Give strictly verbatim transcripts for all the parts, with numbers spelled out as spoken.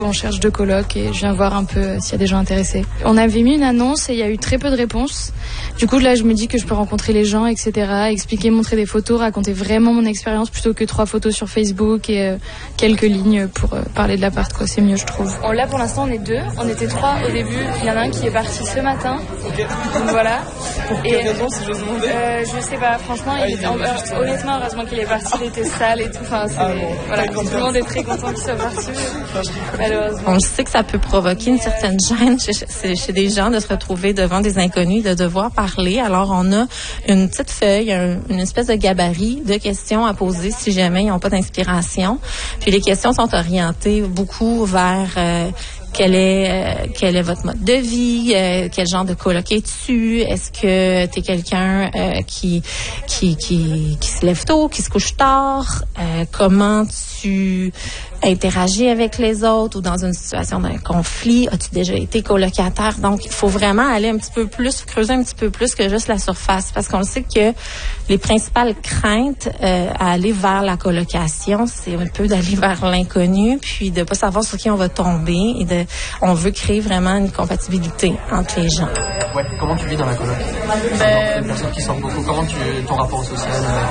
On cherche deux colocs et je viens voir un peu s'il y a des gens intéressés. On avait mis une annonce et il y a eu très peu de réponses. Du coup, là, je me dis que je peux rencontrer les gens, et cetera. Expliquer, montrer des photos, raconter vraiment mon expérience plutôt que trois photos sur Facebook et euh, quelques lignes pour euh, parler de l'appart, quoi. C'est mieux, je trouve. On, là, pour l'instant, on est deux. On était trois au début. Il y en a un qui est parti ce matin. Okay. Donc voilà. Pour quelle raison, si j'ose demander euh, Je sais pas. Franchement, il était, euh, honnêtement, heureusement qu'il est parti. Il était sale et tout. Enfin, c'est, ah bon, voilà. Tout le monde est très content qu'il soit parti. On sait que ça peut provoquer une certaine gêne chez, chez des gens de se retrouver devant des inconnus, de devoir parler. Alors, on a une petite feuille, un, une espèce de gabarit de questions à poser si jamais ils n'ont pas d'inspiration. Puis les questions sont orientées beaucoup vers... Euh, Quel est euh, quel est votre mode de vie? Euh, quel genre de coloc es-tu? Est-ce que tu es quelqu'un euh, qui, qui qui qui se lève tôt, qui se couche tard? Euh, comment tu interagis avec les autres ou dans une situation d'un conflit? As-tu déjà été colocataire? Donc, il faut vraiment aller un petit peu plus, creuser un petit peu plus que juste la surface, parce qu'on sait que les principales craintes euh, à aller vers la colocation, c'est un peu d'aller vers l'inconnu, puis de pas savoir sur qui on va tomber et de on veut créer vraiment une compatibilité entre les gens. Ouais, comment tu vis dans la coloc? Ben... Une personne qui sort beaucoup, comment tu ton rapport social?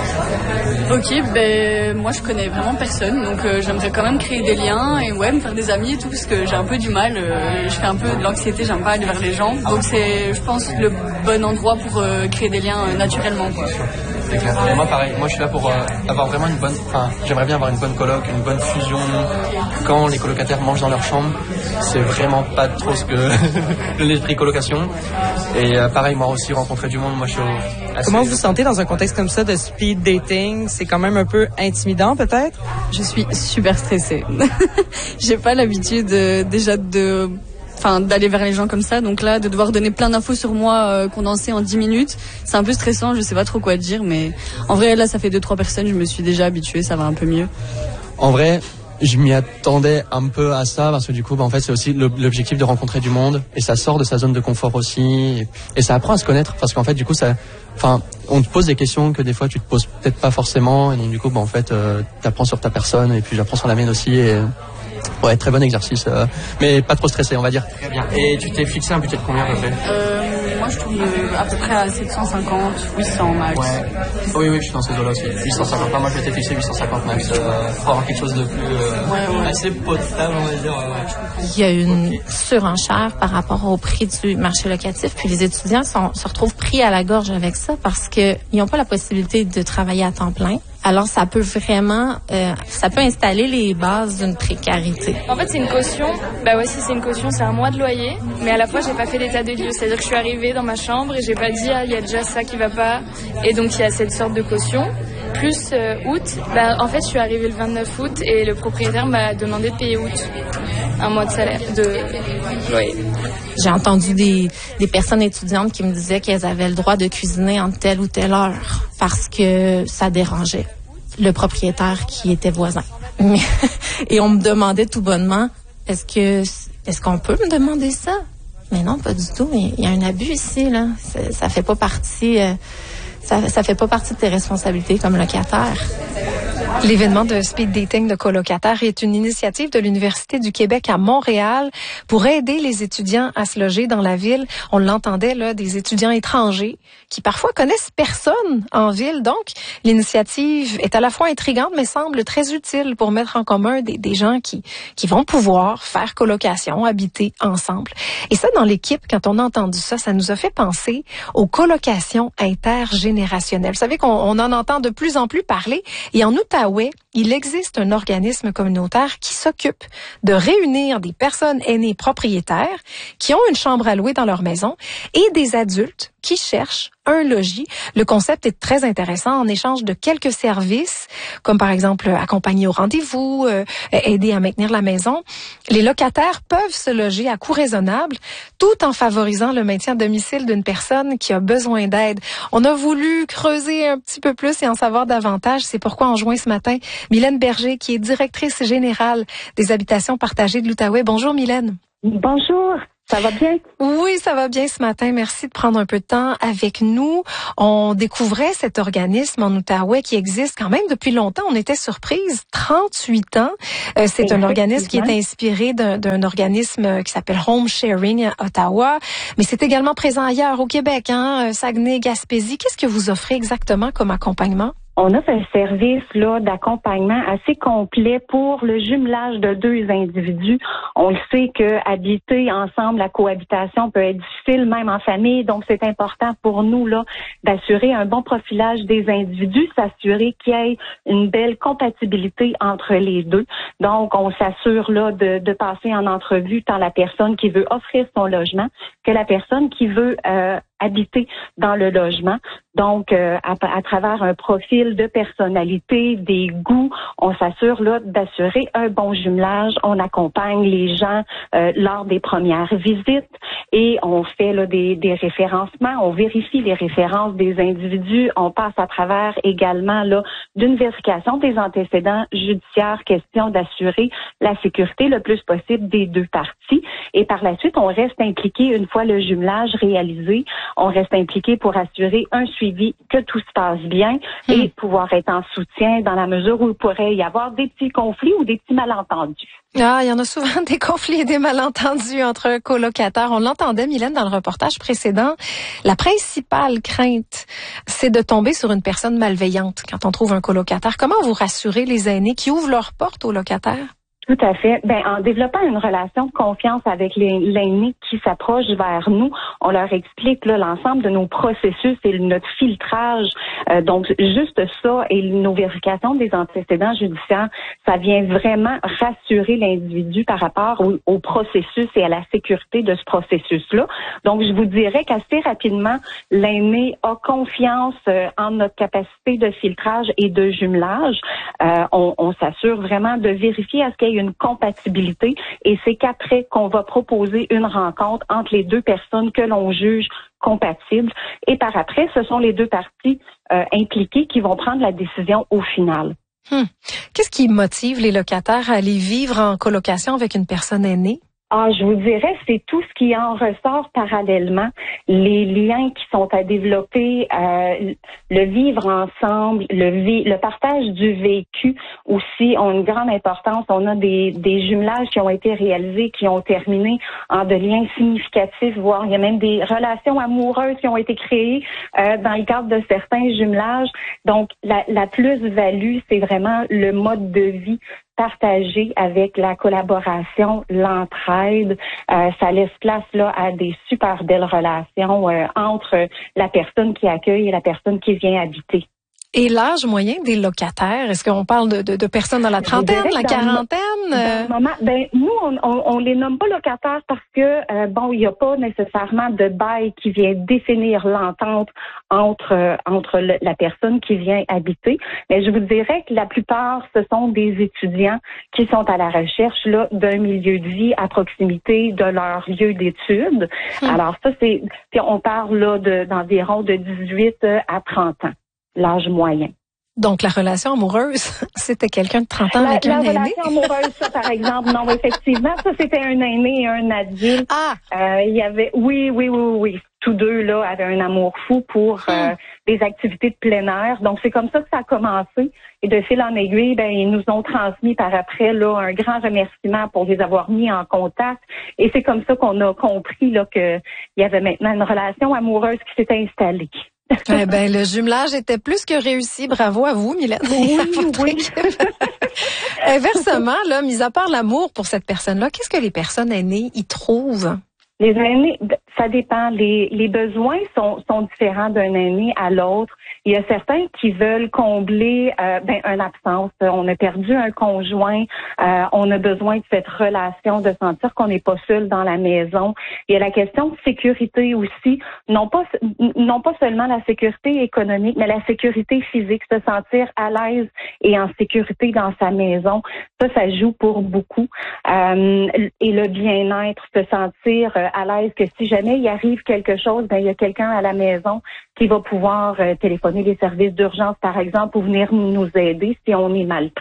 Euh... Ok, ben moi je connais vraiment personne, donc euh, j'aimerais quand même créer des liens et ouais, me faire des amis et tout, parce que j'ai un peu du mal, euh, je fais un peu de l'anxiété, j'aime pas aller vers les gens, donc c'est, je pense, le bon endroit pour euh, créer des liens euh, naturellement, quoi. C'est clair. Et moi pareil, moi je suis là pour euh, avoir vraiment une bonne, enfin j'aimerais bien avoir une bonne coloc, une bonne fusion. Quand les colocataires mangent dans leur chambre, c'est vraiment pas trop ce que l'esprit colocation. Et euh, pareil, moi aussi rencontrer du monde, moi je suis assez... Comment vous vous sentez dans un contexte comme ça de speed dating? C'est quand même un peu intimidant peut-être? Je suis super stressée. J'ai pas l'habitude euh, déjà de... Enfin, d'aller vers les gens comme ça, donc là, de devoir donner plein d'infos sur moi euh, condensées en dix minutes, c'est un peu stressant, je sais pas trop quoi dire, mais en vrai, là, ça fait deux, trois personnes, je me suis déjà habituée, ça va un peu mieux. En vrai, je m'y attendais un peu à ça, parce que du coup, bah, en fait, c'est aussi l'objectif de rencontrer du monde, et ça sort de sa zone de confort aussi, et, et ça apprend à se connaître, parce qu'en fait, du coup, ça, enfin, on te pose des questions que des fois, tu te poses peut-être pas forcément, et donc du coup, bah, en fait, euh, t'apprends sur ta personne, et puis j'apprends sur la mienne aussi, et... Ouais, très bon exercice, euh, mais pas trop stressé, on va dire. Très bien. Et tu t'es fixé un budget de combien à peu près? euh, Moi, je tourne à peu près à sept cent cinquante, huit cents max. Ouais. Oui, oui, je suis dans ces eaux-là aussi. huit cent cinquante. Moi, je m'étais fixé huit cent cinquante max euh, pour avoir quelque chose de plus euh, ouais, ouais. assez potable, on va dire. Ouais. Il y a une surenchère par rapport au prix du marché locatif, puis les étudiants sont, se retrouvent pris à la gorge avec ça parce qu'ils n'ont pas la possibilité de travailler à temps plein. Alors, ça peut vraiment, euh, ça peut installer les bases d'une précarité. En fait, c'est une caution. Bah ouais, si c'est une caution, c'est un mois de loyer. Mais à la fois, j'ai pas fait d'état de lieu. C'est-à-dire que je suis arrivée dans ma chambre et j'ai pas dit, ah, il y a déjà ça qui va pas. Et donc, il y a cette sorte de caution. Plus euh, août, bah, en fait, je suis arrivée le vingt-neuf août et le propriétaire m'a demandé de payer août. Un mois de salaire, de loyer. J'ai entendu des, des personnes étudiantes qui me disaient qu'elles avaient le droit de cuisiner en telle ou telle heure parce que ça dérangeait le propriétaire qui était voisin. Mais, et on me demandait tout bonnement, est-ce que est-ce qu'on peut me demander ça? Mais non, pas du tout. Il y a un abus ici, là. Ça, ça fait pas partie... Euh, ça, ça fait pas partie de tes responsabilités comme locataire. L'événement de speed dating de colocataires est une initiative de l'Université du Québec à Montréal pour aider les étudiants à se loger dans la ville. On l'entendait, là, des étudiants étrangers qui parfois connaissent personne en ville. Donc, l'initiative est à la fois intrigante, mais semble très utile pour mettre en commun des, des gens qui, qui vont pouvoir faire colocation, habiter ensemble. Et ça, dans l'équipe, quand on a entendu ça, ça nous a fait penser aux colocations intergénérationnelles. Vous savez qu'on on en entend de plus en plus parler. Et en Outaouais, il existe un organisme communautaire qui s'occupe de réunir des personnes aînées propriétaires qui ont une chambre à louer dans leur maison et des adultes qui cherchent un logis. Le concept est très intéressant en échange de quelques services, comme par exemple accompagner au rendez-vous, euh, aider à maintenir la maison. Les locataires peuvent se loger à coût raisonnable tout en favorisant le maintien à domicile d'une personne qui a besoin d'aide. On a voulu creuser un petit peu plus et en savoir davantage. C'est pourquoi on joint ce matin Mylène Berger, qui est directrice générale des habitations partagées de l'Outaouais. Bonjour Mylène. Bonjour. Ça va bien? Oui, ça va bien ce matin. Merci de prendre un peu de temps avec nous. On découvrait cet organisme en Outaouais qui existe quand même depuis longtemps. On était surprise. trente-huit ans. Euh, c'est un organisme qui est inspiré d'un, d'un organisme qui s'appelle Home Sharing à Ottawa. Mais c'est également présent ailleurs au Québec, hein, Saguenay, Gaspésie. Qu'est-ce que vous offrez exactement comme accompagnement? On offre un service là d'accompagnement assez complet pour le jumelage de deux individus. On le sait que habiter ensemble, la cohabitation peut être difficile, même en famille. Donc, c'est important pour nous là d'assurer un bon profilage des individus, s'assurer qu'il y ait une belle compatibilité entre les deux. Donc, on s'assure là de, de passer en entrevue tant la personne qui veut offrir son logement que la personne qui veut euh, habiter dans le logement. Donc, euh, à, à travers un profil de personnalité, des goûts, on s'assure là d'assurer un bon jumelage. On accompagne les gens euh, lors des premières visites et on fait là des, des référencements. On vérifie les références des individus. On passe à travers également là d'une vérification des antécédents judiciaires, question d'assurer la sécurité le plus possible des deux parties. Et par la suite, on reste impliqué une fois le jumelage réalisé. On reste impliqué pour assurer un suivi, que tout se passe bien mmh. et pouvoir être en soutien dans la mesure où il pourrait y avoir des petits conflits ou des petits malentendus. Ah, il y en a souvent des conflits et des malentendus entre colocataires. On l'entendait, Mylène, dans le reportage précédent. La principale crainte, c'est de tomber sur une personne malveillante quand on trouve un colocataire. Comment vous rassurez les aînés qui ouvrent leurs portes aux locataires? Tout à fait. Ben, en développant une relation de confiance avec les, l'aîné qui s'approche vers nous, on leur explique là, l'ensemble de nos processus et notre filtrage. Euh, donc, juste ça et nos vérifications des antécédents judiciaires, ça vient vraiment rassurer l'individu par rapport au, au processus et à la sécurité de ce processus-là. Donc, je vous dirais qu'assez rapidement, l'aîné a confiance euh, en notre capacité de filtrage et de jumelage. Euh, on, on s'assure vraiment de vérifier à ce qu'il y ait une compatibilité et c'est qu'après qu'on va proposer une rencontre entre les deux personnes que l'on juge compatibles et par après, ce sont les deux parties euh, impliquées qui vont prendre la décision au final. Hum. Qu'est-ce qui motive les locataires à aller vivre en colocation avec une personne aînée? Ah, je vous dirais, c'est tout ce qui en ressort parallèlement, les liens qui sont à développer, euh, le vivre ensemble, le vi- le partage du vécu aussi ont une grande importance. On a des, des jumelages qui ont été réalisés, qui ont terminé en de liens significatifs, voire il y a même des relations amoureuses qui ont été créées euh, dans le cadre de certains jumelages. Donc, la, la plus-value, c'est vraiment le mode de vie partagé avec la collaboration, l'entraide. Euh, ça laisse place là à des super belles relations euh, entre la personne qui accueille et la personne qui vient habiter. Et l'âge moyen des locataires, est-ce qu'on parle de, de, de personnes dans la trentaine, la quarantaine? Dans le moment, ben nous, on, on, on les nomme pas locataires parce que euh, bon, il n'y a pas nécessairement de bail qui vient définir l'entente entre euh, entre le, la personne qui vient habiter. Mais je vous dirais que la plupart, ce sont des étudiants qui sont à la recherche là d'un milieu de vie à proximité de leur lieu d'études. Hum. Alors ça, c'est, on parle là de, d'environ de dix-huit à trente ans. L'âge moyen. Donc, la relation amoureuse, c'était quelqu'un de trente ans la, avec la un aîné? La relation amoureuse, ça, par exemple, non, effectivement, ça, c'était un aîné et un adulte. Ah! Euh, il y avait, oui, oui, oui, oui. Tous deux, là, avaient un amour fou pour euh, hum. des activités de plein air. Donc, c'est comme ça que ça a commencé. Et de fil en aiguille, ben, ils nous ont transmis par après, là, un grand remerciement pour les avoir mis en contact. Et c'est comme ça qu'on a compris, là, que il y avait maintenant une relation amoureuse qui s'était installée. Eh ben, le jumelage était plus que réussi. Bravo à vous, Mylène. Oui, oui. Inversement, là, mis à part l'amour pour cette personne-là, qu'est-ce que les personnes aînées y trouvent? Les aînés, ça dépend. Les, les besoins sont, sont différents d'un aîné à l'autre. Il y a certains qui veulent combler euh, ben, une absence. On a perdu un conjoint. Euh, on a besoin de cette relation, de sentir qu'on n'est pas seul dans la maison. Il y a la question de sécurité aussi. Non pas, non pas seulement la sécurité économique, mais la sécurité physique, se sentir à l'aise et en sécurité dans sa maison. Ça, ça joue pour beaucoup. Euh, et le bien-être, se sentir euh, à l'aise que si jamais il arrive quelque chose, ben il y a quelqu'un à la maison qui va pouvoir euh, téléphoner les services d'urgence, par exemple, pour venir nous aider si on est mal pris.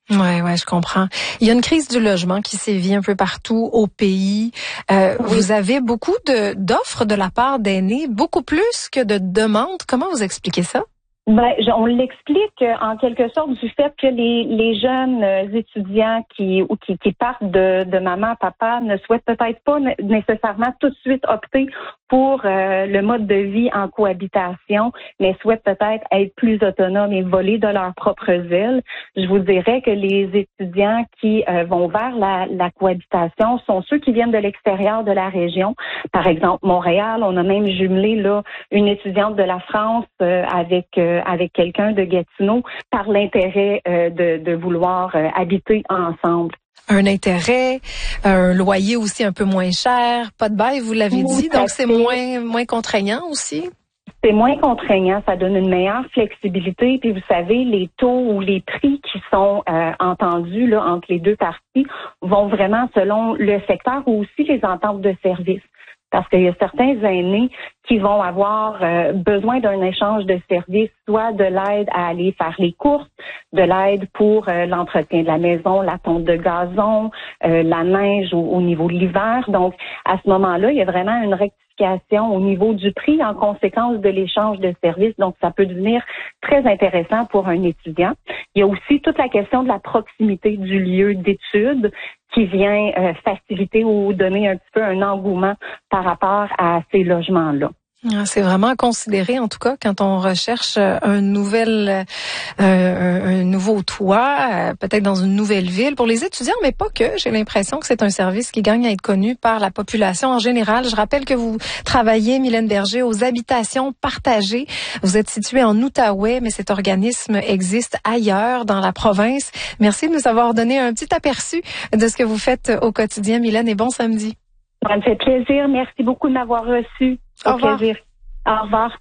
Ouais, ouais, je comprends. Il y a une crise du logement qui sévit un peu partout au pays. Euh, oui. Vous avez beaucoup de d'offres de la part d'aînés, beaucoup plus que de demandes. Comment vous expliquez ça? Ben, on l'explique en quelque sorte du fait que les, les jeunes étudiants qui ou qui, qui partent de, de maman, papa ne souhaitent peut-être pas nécessairement tout de suite opter pour euh, le mode de vie en cohabitation, mais souhaitent peut-être être plus autonomes et voler de leurs propres ailes. Je vous dirais que les étudiants qui euh, vont vers la, la cohabitation sont ceux qui viennent de l'extérieur de la région. Par exemple, Montréal, on a même jumelé là une étudiante de la France euh, avec euh, avec quelqu'un de Gatineau par l'intérêt euh, de, de vouloir euh, habiter ensemble. Un intérêt, un loyer aussi un peu moins cher, pas de bail, vous l'avez dit, donc c'est moins moins contraignant aussi. C'est moins contraignant, ça donne une meilleure flexibilité. Puis vous savez, les taux ou les prix qui sont euh, entendus là entre les deux parties vont vraiment selon le secteur ou aussi les ententes de services. Parce qu'il y a certains aînés qui vont avoir euh, besoin d'un échange de services, soit de l'aide à aller faire les courses, de l'aide pour euh, l'entretien de la maison, la tonte de gazon, euh, la neige au, au niveau de l'hiver. Donc, à ce moment-là, il y a vraiment une rectification au niveau du prix en conséquence de l'échange de services. Donc, ça peut devenir très intéressant pour un étudiant. Il y a aussi toute la question de la proximité du lieu d'études qui vient euh, faciliter ou donner un petit peu un engouement par rapport à ces logements-là. C'est vraiment à considérer, en tout cas, quand on recherche un nouvel, euh, un, un nouveau toit, euh, peut-être dans une nouvelle ville. Pour les étudiants, mais pas que. J'ai l'impression que c'est un service qui gagne à être connu par la population en général. Je rappelle que vous travaillez, Mylène Berger, aux habitations partagées. Vous êtes située en Outaouais, mais cet organisme existe ailleurs dans la province. Merci de nous avoir donné un petit aperçu de ce que vous faites au quotidien, Mylène, et bon samedi. Ça me fait plaisir. Merci beaucoup de m'avoir reçu. Au, Au revoir. Plaisir. Au revoir.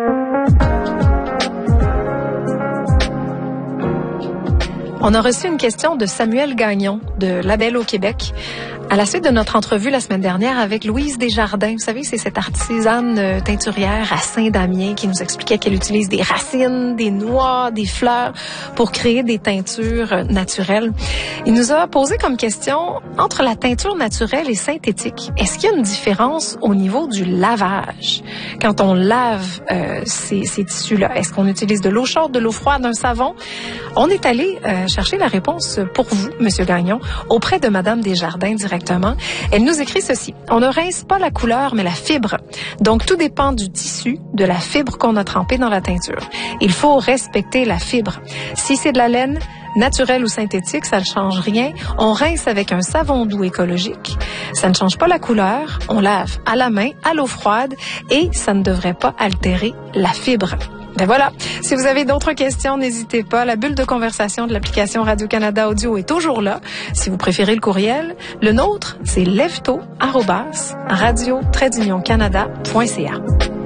On a reçu une question de Samuel Gagnon de Label au Québec à la suite de notre entrevue la semaine dernière avec Louise Desjardins. Vous savez, c'est cette artisane teinturière à Saint-Damien qui nous expliquait qu'elle utilise des racines, des noix, des fleurs pour créer des teintures naturelles. Il nous a posé comme question, entre la teinture naturelle et synthétique, est-ce qu'il y a une différence au niveau du lavage? Quand on lave euh, ces, ces tissus-là, est-ce qu'on utilise de l'eau chaude, de l'eau froide, un savon? On est allé euh, chercher la réponse pour vous, Monsieur Gagnon, auprès de Madame Desjardins directement. Elle nous écrit ceci. On ne rince pas la couleur, mais la fibre. Donc, tout dépend du tissu, de la fibre qu'on a trempée dans la teinture. Il faut respecter la fibre. Si c'est de la laine, naturelle ou synthétique, ça ne change rien. On rince avec un savon doux écologique. Ça ne change pas la couleur. On lave à la main, à l'eau froide et ça ne devrait pas altérer la fibre. Ben voilà. Si vous avez d'autres questions, n'hésitez pas. La bulle de conversation de l'application Radio-Canada Audio est toujours là. Si vous préférez le courriel, le nôtre, c'est lève-tôt arobase radio trait d'union canada point c a.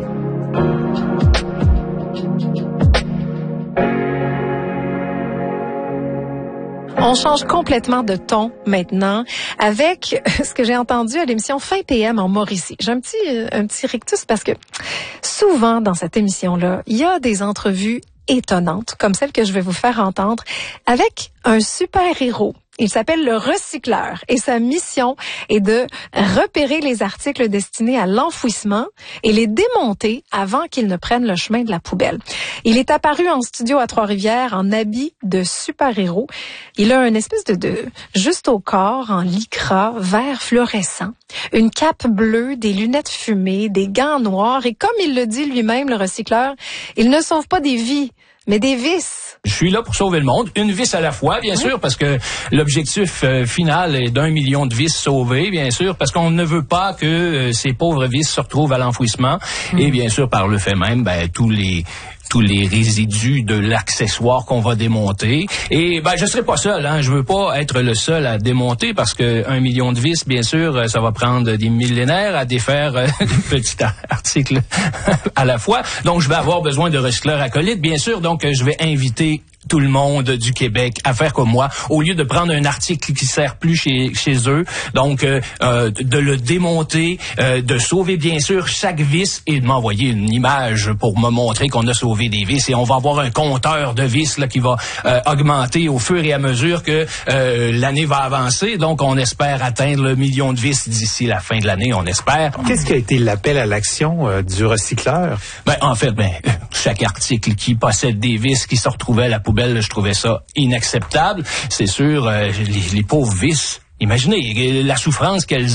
On change complètement de ton maintenant avec ce que j'ai entendu à l'émission Fin P M en Mauricie. J'ai un petit un petit rictus parce que souvent dans cette émission-là, il y a des entrevues étonnantes comme celle que je vais vous faire entendre avec un super-héros. Il s'appelle le recycleur et sa mission est de repérer les articles destinés à l'enfouissement et les démonter avant qu'ils ne prennent le chemin de la poubelle. Il est apparu en studio à Trois-Rivières en habit de super-héros. Il a une espèce de, de juste au corps en lycra vert fluorescent, une cape bleue, des lunettes fumées, des gants noirs et comme il le dit lui-même, le recycleur, il ne sauve pas des vies, mais des vices. Je suis là pour sauver le monde, une vis à la fois, bien oui. sûr, parce que l'objectif euh, final est d'un million de vis sauvées, bien sûr, parce qu'on ne veut pas que euh, ces pauvres vis se retrouvent à l'enfouissement. Mmh. Et bien sûr, par le fait même, ben tous les tous les résidus de l'accessoire qu'on va démonter. Et ben je serai pas seul, hein. Je veux pas être le seul à démonter parce que un million de vis, bien sûr, ça va prendre des millénaires à défaire euh, des petits articles à la fois. Donc je vais avoir besoin de recycleurs acolytes, bien sûr. Donc je vais inviter tout le monde du Québec à faire comme moi, au lieu de prendre un article qui sert plus chez chez eux, donc euh, euh, de le démonter, euh, de sauver bien sûr chaque vis et de m'envoyer une image pour me montrer qu'on a sauvé des vis, et on va avoir un compteur de vis là qui va euh, augmenter au fur et à mesure que euh, l'année va avancer. Donc on espère atteindre le million de vis d'ici la fin de l'année, on espère. Qu'est-ce qui a été l'appel à l'action euh, du recycleur? Ben en fait, ben chaque article qui possède des vis qui se retrouvait à la poubelle, je trouvais ça inacceptable. C'est sûr, euh, les, les pauvres vis, imaginez la souffrance qu'elles